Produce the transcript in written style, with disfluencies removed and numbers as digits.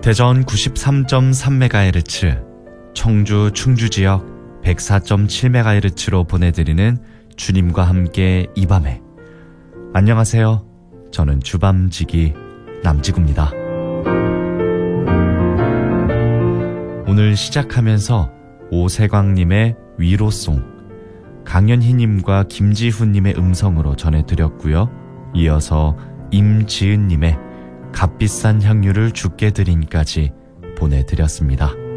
대전 93.3MHz, 청주 충주지역 104.7MHz로 보내드리는 주님과 함께 이 밤에. 안녕하세요. 저는 주밤지기 남지구입니다. 오늘 시작하면서 오세광님의 위로송, 강연희님과 김지훈님의 음성으로 전해드렸고요. 이어서 임지은님의 값비싼 향유를 주께 드린까지 보내드렸습니다.